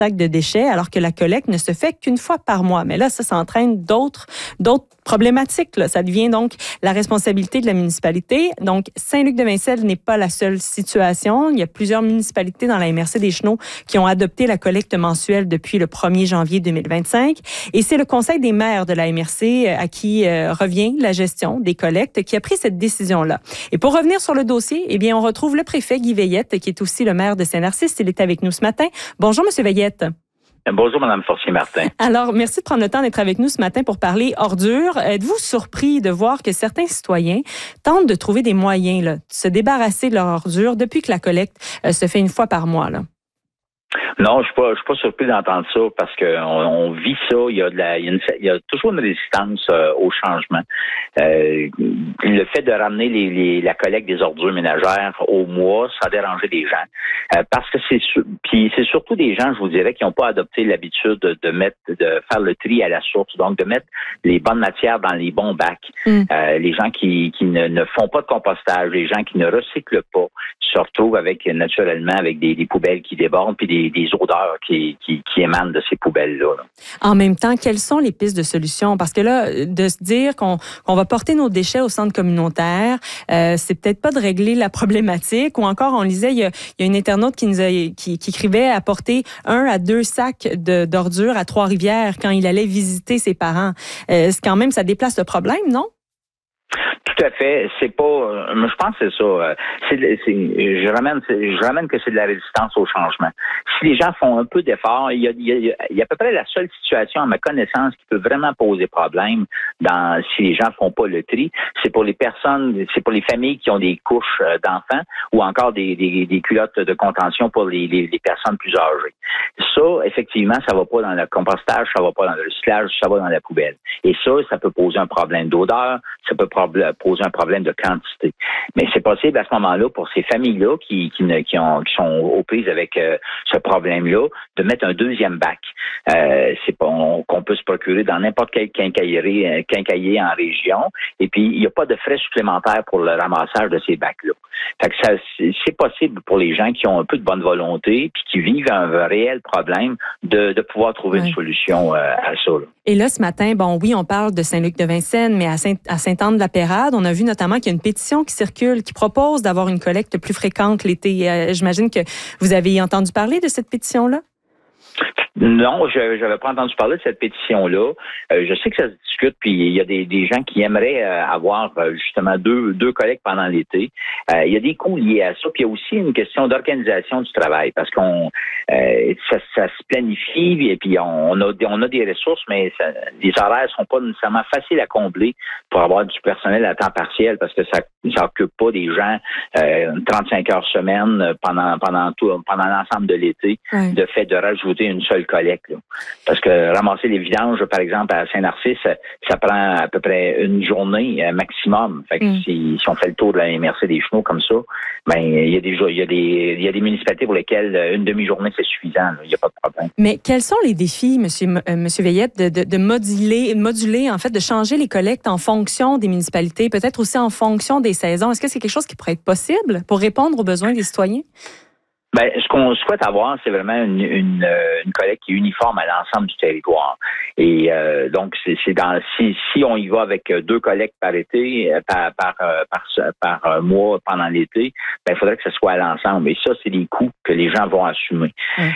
sacs de déchets, alors que la collecte ne se fait qu'une fois par mois. Mais là, ça entraîne d'autres problématiques, là. Ça devient donc la responsabilité de la municipalité. Donc, Saint-Luc-de-Vincelles n'est pas la seule situation. Il y a plusieurs municipalités dans la MRC des Chenaux qui ont adopté la collecte mensuelle depuis le 1er janvier 2025. Et c'est le Conseil des maires de la MRC à qui revient la gestion des collectes qui a pris cette décision-là. Et pour revenir sur le dossier, eh bien, on retrouve le préfet Guy Veillette, qui est aussi le maire de Saint-Narcisse. Il est avec nous ce matin. Bonjour, M. Veillette. Bonjour, Mme Forcier-Martin. Alors, merci de prendre le temps d'être avec nous ce matin pour parler ordures. Êtes-vous surpris de voir que certains citoyens tentent de trouver des moyens là, de se débarrasser de leurs ordures depuis que la collecte se fait une fois par mois, là? Non, je suis pas surpris d'entendre ça parce que on vit ça. Il y a toujours une résistance au changement. Le fait de ramener la collecte des ordures ménagères au mois, ça a dérangé les gens parce que c'est surtout des gens, je vous dirais, qui n'ont pas adopté l'habitude de faire le tri à la source, donc de mettre les bonnes matières dans les bons bacs. Les gens qui ne font pas de compostage, les gens qui ne recyclent pas, se retrouvent naturellement avec des poubelles qui débordent puis des odeurs qui émanent de ces poubelles-là. En même temps, quelles sont les pistes de solution? Parce que là, de se dire qu'on va porter nos déchets au centre communautaire, c'est peut-être pas de régler la problématique. Ou encore, on lisait, il y a une internaute qui écrivait à porter 1 à 2 sacs d'ordures à Trois-Rivières quand il allait visiter ses parents. C'est quand même, ça déplace le problème, non? Tout à fait. C'est pas. Je pense que c'est ça. Je ramène que c'est de la résistance au changement. Si les gens font un peu d'effort, il y a à peu près la seule situation, à ma connaissance, qui peut vraiment poser problème si les gens font pas le tri, c'est pour les personnes, c'est pour les familles qui ont des couches d'enfants ou encore des culottes de contention pour les personnes plus âgées. Ça, effectivement, ça va pas dans le compostage, ça va pas dans le recyclage, ça va dans la poubelle. Et ça peut poser un problème d'odeur, ça peut poser un problème de quantité. Mais c'est possible à ce moment-là pour ces familles-là qui sont aux prises avec ce problème-là de mettre un deuxième bac. C'est pas qu'on peut se procurer dans n'importe quel quincaillier en région. Et puis il n'y a pas de frais supplémentaires pour le ramassage de ces bacs-là. Fait que c'est possible pour les gens qui ont un peu de bonne volonté puis qui vivent un réel problème de pouvoir trouver une solution à ça, là. Et là, ce matin, bon, oui, on parle de Saint-Luc-de-Vincennes, mais à Sainte-Anne-de-la-Pérade, on a vu notamment qu'il y a une pétition qui circule qui propose d'avoir une collecte plus fréquente l'été. J'imagine que vous avez entendu parler de cette pétition-là? Non, je n'avais pas entendu parler de cette pétition-là. Je sais que ça se discute, puis il y a des gens qui aimeraient avoir justement deux collectes pendant l'été. Il y a des coûts liés à ça, puis il y a aussi une question d'organisation du travail, parce qu'on ça se planifie, et puis on a des ressources, mais les horaires sont pas nécessairement faciles à combler pour avoir du personnel à temps partiel, parce que ça occupe pas des gens 35 heures semaine pendant l'ensemble de l'été, de fait de rajouter une seule collecte, là. Parce que ramasser les vidanges, par exemple, à Saint-Narcisse, ça prend à peu près une journée maximum. Fait que si on fait le tour de la MRC des Chenaux comme ça, ben il y a des municipalités pour lesquelles une demi-journée c'est suffisant. Il n'y a pas de problème. Mais quels sont les défis, Monsieur Veillette, de moduler, en fait, de changer les collectes en fonction des municipalités, peut-être aussi en fonction des saisons? Est-ce que c'est quelque chose qui pourrait être possible pour répondre aux besoins des citoyens? Ben, ce qu'on souhaite avoir, c'est vraiment une collecte qui est uniforme à l'ensemble du territoire. Et donc, si on y va avec 2 collectes par été, par mois pendant l'été, ben il faudrait que ce soit à l'ensemble. Et ça, c'est des coûts que les gens vont assumer.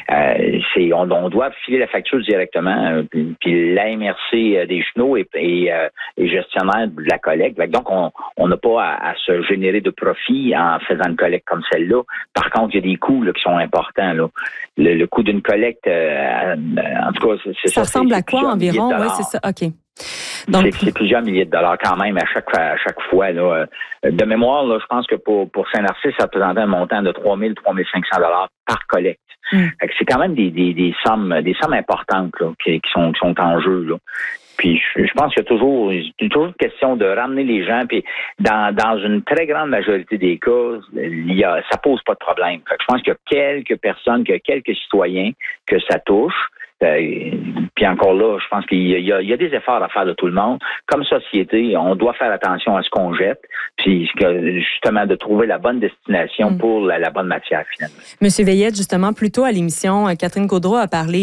On doit filer la facture directement. Puis l'AMRC des Chenaux est gestionnaire de la collecte. Donc, on n'a pas à se générer de profit en faisant une collecte comme celle-là. Par contre, il y a des coûts là, qui sont importants. Là. Le coût d'une collecte, en tout cas, c'est ça. Ça ressemble à quoi environ? Oui, c'est ça. OK. Donc, c'est plusieurs milliers de dollars quand même à chaque fois. Là. De mémoire, là, je pense que pour Saint-Narcisse, ça représentait un montant de 3 000 500 dollars par collecte. Fait que c'est quand même des sommes importantes là, qui sont en jeu. Là. Puis je pense qu'il y a toujours une question de ramener les gens. Puis dans une très grande majorité des cas, ça pose pas de problème. Fait que je pense qu'il y a quelques personnes, qu'il y a quelques citoyens que ça touche. Puis encore là, je pense qu'il y a des efforts à faire de tout le monde. Comme société, on doit faire attention à ce qu'on jette, puis justement de trouver la bonne destination pour la bonne matière finalement. Monsieur Veillette, justement, plus tôt à l'émission, Catherine Gaudreault a parlé